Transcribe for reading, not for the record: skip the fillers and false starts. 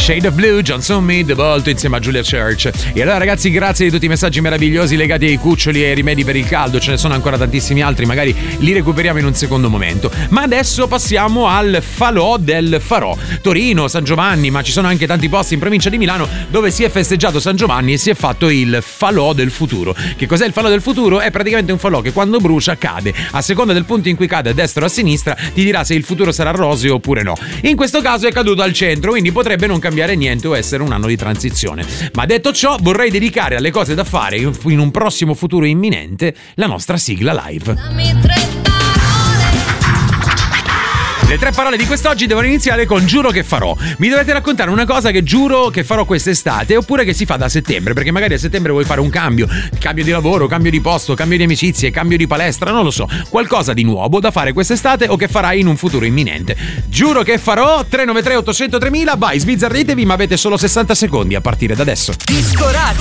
Shade of Blue, Johnson Mead, Volto insieme a Julia Church. E allora ragazzi, grazie di tutti i messaggi meravigliosi legati ai cuccioli e ai rimedi per il caldo. Ce ne sono ancora tantissimi altri, magari li recuperiamo in un secondo momento. Ma adesso passiamo al falò del Farò. Torino, San Giovanni, ma ci sono anche tanti posti in provincia di Milano dove si è festeggiato San Giovanni e si è fatto il falò del futuro. Che cos'è il falò del futuro? È praticamente un falò che quando brucia cade. A seconda del punto in cui cade, a destra o a sinistra, ti dirà se il futuro sarà roseo oppure no. In questo caso è caduto al centro, quindi potrebbe non cambiare niente o essere un anno di transizione. Ma detto ciò, vorrei dedicare alle cose da fare in un prossimo futuro imminente la nostra sigla live. Le 3 parole di quest'oggi devono iniziare con giuro che farò. Mi dovete raccontare una cosa che giuro che farò quest'estate oppure che si fa da settembre, perché magari a settembre vuoi fare un cambio di lavoro, cambio di posto, cambio di amicizie, cambio di palestra, non lo so, qualcosa di nuovo da fare quest'estate o che farai in un futuro imminente. Giuro che farò. 393 800 3000, vai, sbizzarritevi, ma avete solo 60 secondi a partire da adesso.